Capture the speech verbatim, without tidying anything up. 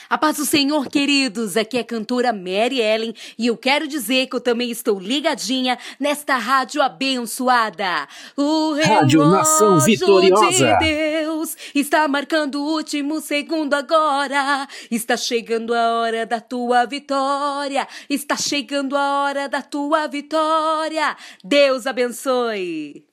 A paz do Senhor, queridos, aqui é a cantora Mary Ellen e eu quero dizer que eu também estou ligadinha nesta rádio abençoada. O Rádio Nação Vitoriosa de Deus está marcando o último segundo agora. Está chegando a hora da tua vitória, está chegando a hora da tua vitória. Deus abençoe.